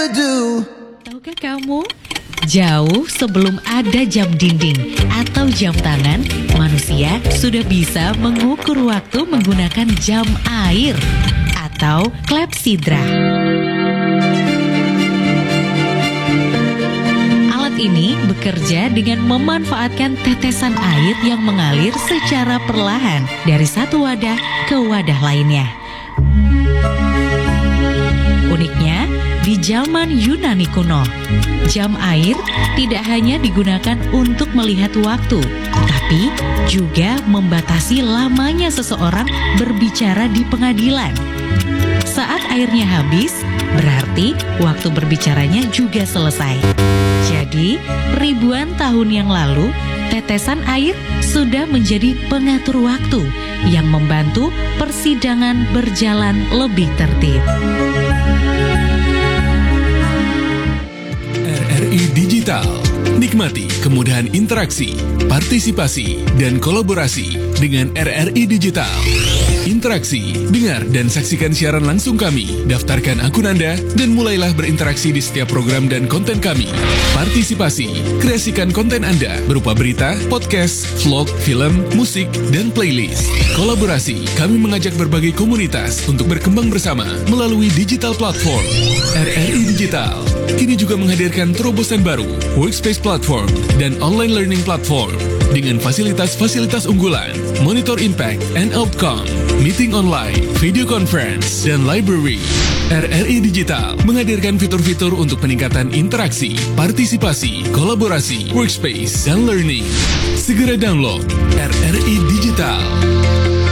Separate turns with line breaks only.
ever do.
Tahukah kamu? Jauh sebelum ada jam dinding atau jam tangan, manusia sudah bisa mengukur waktu menggunakan jam air atau klepsidra. Alat ini bekerja dengan memanfaatkan tetesan air yang mengalir secara perlahan dari satu wadah ke wadah lainnya. Uniknya, di zaman Yunani kuno, jam air tidak hanya digunakan untuk melihat waktu, tapi juga membatasi lamanya seseorang berbicara di pengadilan. Saat airnya habis, berarti waktu berbicaranya juga selesai. Jadi, ribuan tahun yang lalu, tetesan air sudah menjadi pengatur waktu yang membantu persidangan berjalan lebih tertib.
RRI Digital. Nikmati kemudahan interaksi, partisipasi, dan kolaborasi dengan RRI Digital. Interaksi, dengar dan saksikan siaran langsung kami, daftarkan akun Anda, dan mulailah berinteraksi di setiap program dan konten kami. Partisipasi, kreasikan konten Anda berupa berita, podcast, vlog, film, musik, dan playlist. Kolaborasi, kami mengajak berbagai komunitas untuk berkembang bersama melalui digital platform. RRI Digital kini juga menghadirkan terobosan baru, workspace platform, dan online learning platform dengan fasilitas-fasilitas unggulan, monitor impact and outcome, meeting online, video conference, dan library. RRI Digital menghadirkan fitur-fitur untuk peningkatan interaksi, partisipasi, kolaborasi, workspace, dan learning. Segera download RRI Digital.